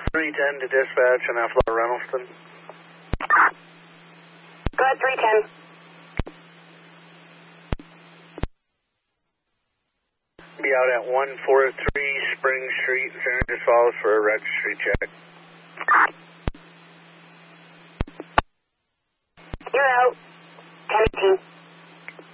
310 to dispatch on F. Reynoldston. Go ahead, 310. Be out at 143 Spring Street, San Andreas Falls for a registry check. You're out. 1018.